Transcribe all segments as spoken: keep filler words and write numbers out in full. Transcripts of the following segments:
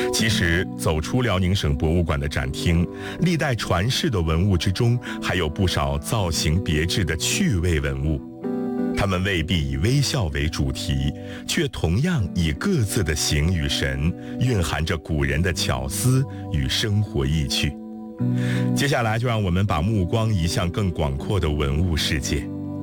其实走出辽宁省博物馆的展厅，历代传世的文物之中，还有不少造型别致的趣味文物。它们未必以微笑为主题，却同样以各自的形与神，蕴含着古人的巧思与生活意趣。接下来就让我们把目光移向更广阔的文物世界。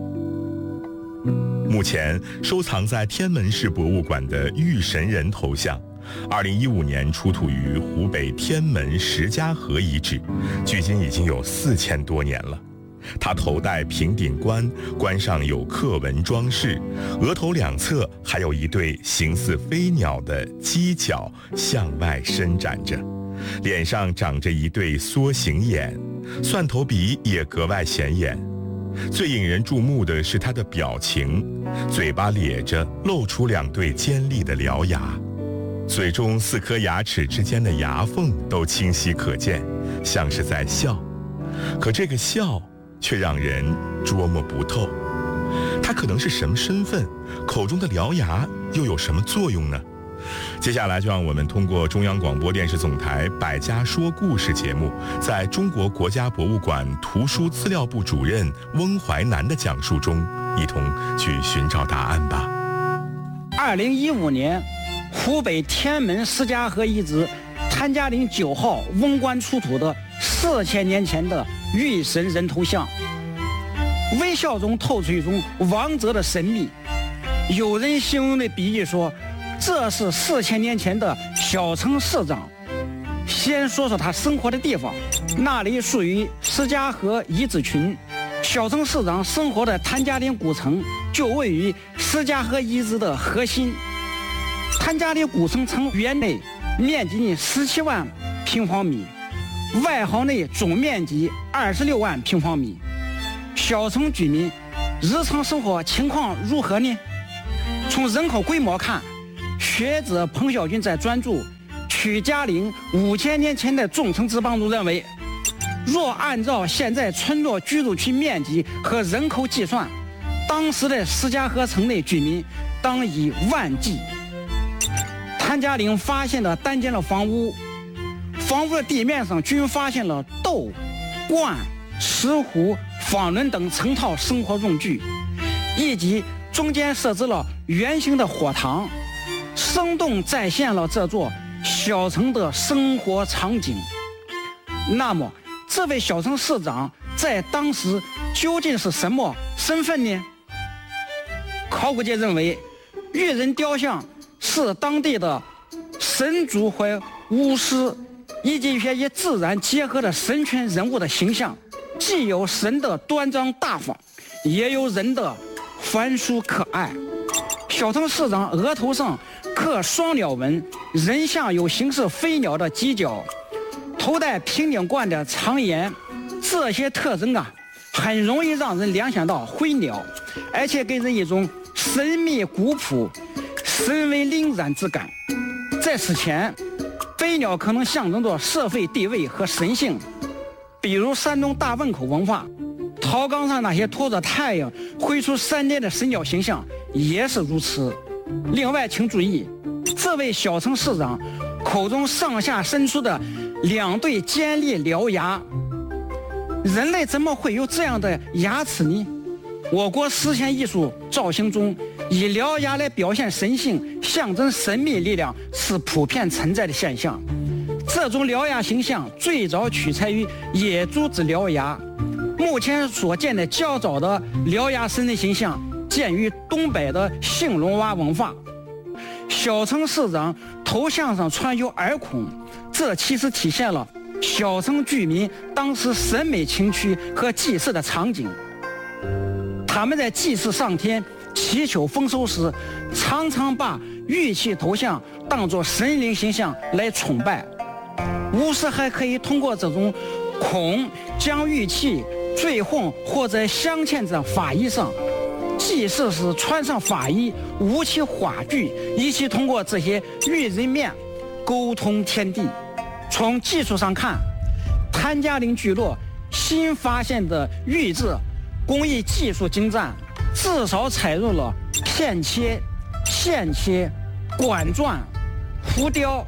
目前收藏在天门市博物馆的玉神人头像，二零一五年出土于湖北天门石家河遗址，距今已经有四千多年了。他头戴平顶冠，冠上有刻纹装饰，额头两侧还有一对形似飞鸟的犄角向外伸展着，脸上长着一对缩形眼，蒜头鼻也格外显眼。最引人注目的是他的表情，嘴巴咧着，露出两对尖利的獠牙，嘴中四颗牙齿之间的牙缝都清晰可见，像是在笑。可这个笑却让人捉摸不透，他可能是什么身份？口中的獠牙又有什么作用呢？接下来就让我们通过中央广播电视总台百家说故事节目，在中国国家博物馆图书资料部主任翁淮南的讲述中，一同去寻找答案吧。 二零一五年，湖北天门石家河遗址谭家岭九号瓮棺出土的四千年前的玉神人头像，微笑中透出一种王者的神秘。有人形容的比喻说，这是四千年前的小城市长。先说说他生活的地方，那里属于石家河遗址群。小城市长生活的谭家岭古城就位于石家河遗址的核心。谭家岭古城城园内面积十七万平方米，外壕内总面积二十六万平方米。小城居民日常生活情况如何呢？从人口规模看，学者彭晓军在专注《曲家岭五千年前的众城之邦》中认为，若按照现在村落居住区面积和人口计算，当时的石家河城内居民当以万计。谭家岭发现了单间的房屋，房屋的地面上均发现了豆、罐、石壶、纺轮等成套生活用具，以及中间设置了圆形的火塘，生动再现了这座小城的生活场景。那么这位小城市长在当时究竟是什么身份呢？考古界认为，玉人雕像是当地的神族或巫师以及一些与自然结合的神权人物的形象，既有神的端庄大方，也有人的繁疏可爱。小城市长额头上刻双鸟纹，人像有形似飞鸟的犄角，头戴平顶冠的长檐，这些特征啊，很容易让人联想到灰鸟，而且给人一种神秘古朴、神威凛然之感。在此前，飞鸟可能象征着社会地位和神性，比如山东大汶口文化，陶缸上那些托着太阳挥出闪电的神鸟形象也是如此。另外请注意，这位小城市长口中上下伸出的两对尖利獠牙，人类怎么会有这样的牙齿呢？我国史前艺术造型中，以獠牙来表现神性、象征神秘力量是普遍存在的现象。这种獠牙形象最早取材于野猪之獠牙，目前所见的较早的獠牙神的形象见于东北的兴隆洼文化。小城市长头像上穿有耳孔，这其实体现了小城居民当时审美情趣和祭祀的场景。他们在祭祀上天、祈求丰收时，常常把玉器头像当作神灵形象来崇拜。巫师还可以通过这种孔将玉器坠混或者镶嵌在法衣上，祭祀时穿上法衣，舞起话剧，一起通过这些玉人面沟通天地。从技术上看，谭家岭聚落新发现的玉制工艺技术精湛，至少采用了片切、线切、管钻、浮雕、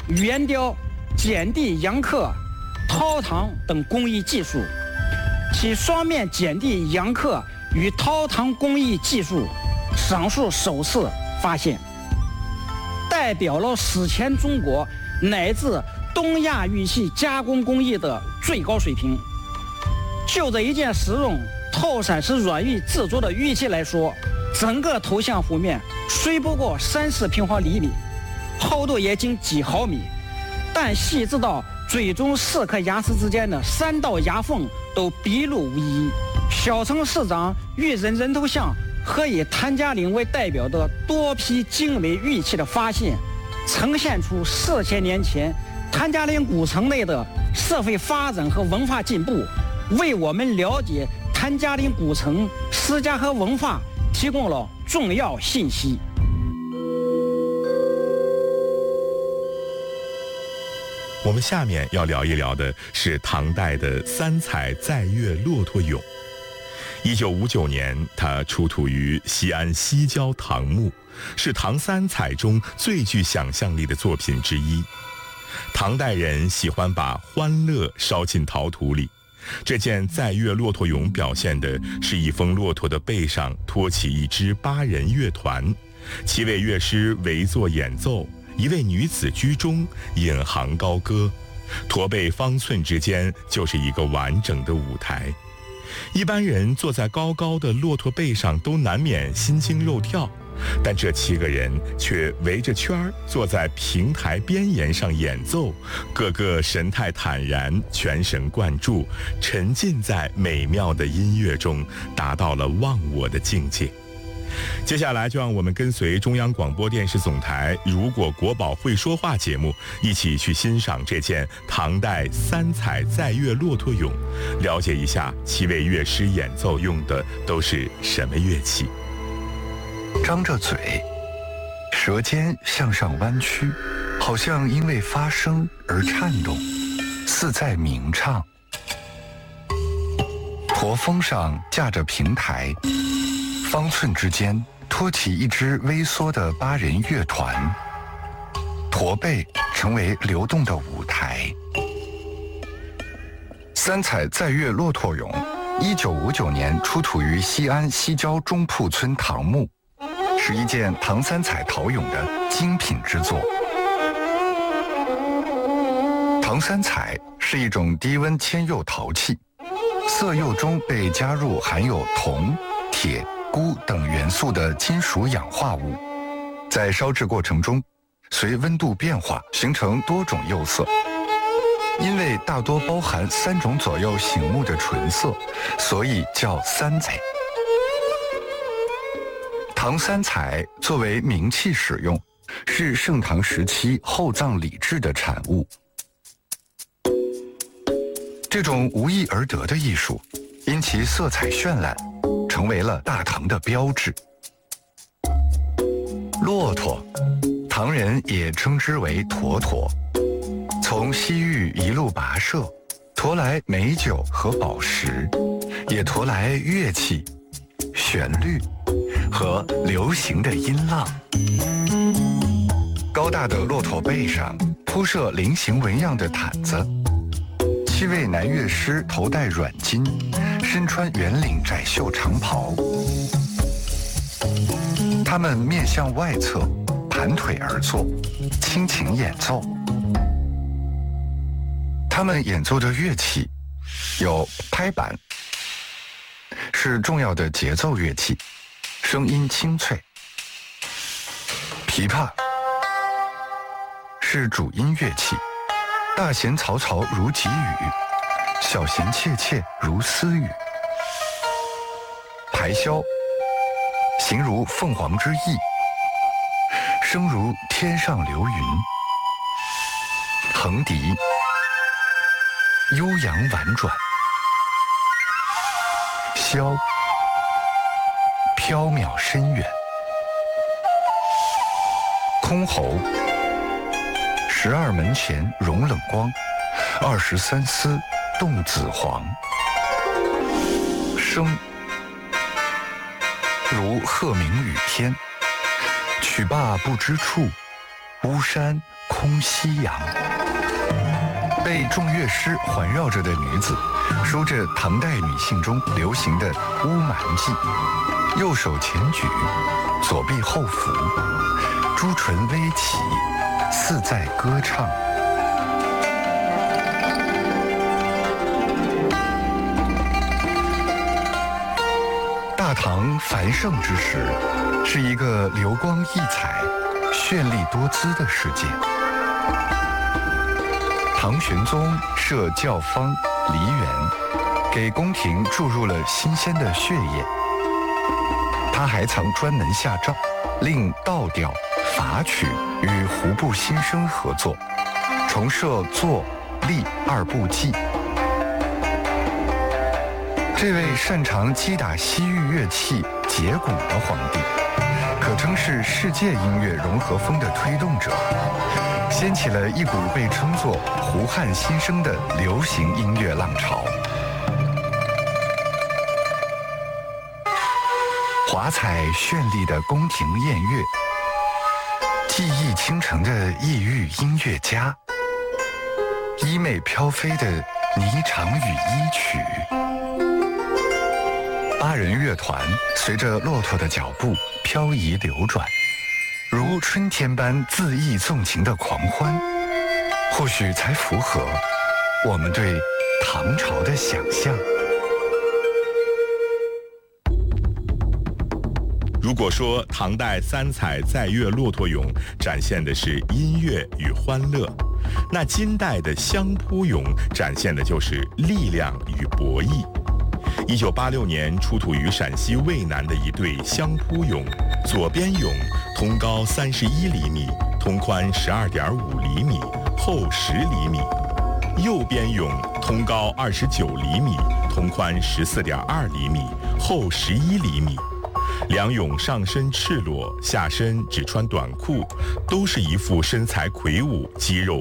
圆雕、剪地、阳刻、陶唐等工艺技术，其双面剪地、阳刻与陶唐工艺技术上述首次发现，代表了史前中国乃至东亚玉器加工工艺的最高水平。就这一件使用透闪石软玉制作的玉器来说，整个头像幅面虽不过三四平方厘米，厚度也仅几毫米，但细致到最终四颗牙齿之间的三道牙缝都笔录无遗。小城市长玉人人头像和以谭家岭为代表的多批精美玉器的发现，呈现出四千年前谭家岭古城内的社会发展和文化进步，为我们了解谭家岭古城史家和文化提供了重要信息。 我们下面要聊一聊的是唐代的三彩载月骆驼俑。一九五九年，它出土于西安西郊唐墓，是唐三彩中最具想象力的作品之一。唐代人喜欢把欢乐烧进陶土里，这件载月骆驼俑表现的是一峰骆驼的背上托起一支八人乐团，七位乐师围坐演奏，一位女子居中引吭高歌，驼背方寸之间就是一个完整的舞台。一般人坐在高高的骆驼背上都难免心惊肉跳，但这七个人却围着圈儿坐在平台边沿上演奏，个个神态坦然，全神贯注，沉浸在美妙的音乐中，达到了忘我的境界。接下来就让我们跟随中央广播电视总台《如果国宝会说话》节目，一起去欣赏这件唐代三彩载月骆驼俑，了解一下七位乐师演奏用的都是什么乐器。 张着嘴，舌尖向上弯曲，好像因为发声而颤动，似在鸣唱。驼峰上架着平台，方寸之间托起一支微缩的八人乐团，驼背成为流动的舞台。三彩载月骆驼俑，一九五九年出土于西安西郊中铺村唐墓，是一件唐三彩陶俑的精品之作。唐三彩是一种低温铅釉陶器，色釉中被加入含有铜、铁、钴等元素的金属氧化物，在烧制过程中随温度变化形成多种釉色。因为大多包含三种左右醒目的纯色，所以叫三彩。唐三彩作为名器使用，是盛唐时期厚葬礼制的产物。这种无意而得的艺术，因其色彩绚烂，成为了大唐的标志。骆驼，唐人也称之为驼驼，从西域一路跋涉，驮来美酒和宝石，也驮来乐器、旋律和流行的音浪。高大的骆驼背上铺设菱形纹样的毯子，七位男乐师头戴软巾，身穿圆领窄袖长袍，他们面向外侧，盘腿而坐，轻轻演奏。他们演奏的乐器有拍板，是重要的节奏乐器，声音清脆；琵琶是主音乐器，大弦嘈嘈如急雨，小弦切切如私语；排箫形如凤凰之翼，声如天上流云；横笛悠扬婉转，箫缥缈深远；箜篌十二门前融冷光，二十三丝动紫黄；笙如鹤鸣雨天，曲罢不知处，巫山空夕阳。被众乐师环绕着的女子，梳着唐代女性中流行的乌蛮髻，右手前举，左臂后扶，朱唇微起，似在歌唱。大唐繁盛之时，是一个流光溢彩、绚丽多姿的世界。唐玄宗设教坊梨园，给宫廷注入了新鲜的血液。他还曾专门下诏，令道调、法曲与胡部新生合作，重设作、吏二部记。这位擅长击打西域乐器节鼓的皇帝，可称是世界音乐融合风的推动者，掀起了一股被称作胡汉新生的流行音乐浪潮。华彩绚丽的宫廷宴乐，技艺倾城的异域音乐家，衣袂飘飞的霓裳羽衣曲。八人乐团随着骆驼的脚步漂移流转，如春天般恣意纵情的狂欢，或许才符合我们对唐朝的想象。 如果说唐代三彩载乐骆驼俑展现的是音乐与欢乐，那金代的相扑俑展现的就是力量与博弈。一九八六年出土于陕西渭南的一对相扑俑，左边俑通高三十一厘米，通宽十二点五厘米，厚十厘米；右边俑通高二十九厘米，通宽十四点二厘米，厚十一厘米。两俑上身赤裸，下身只穿短裤，都是一副身材魁梧、肌肉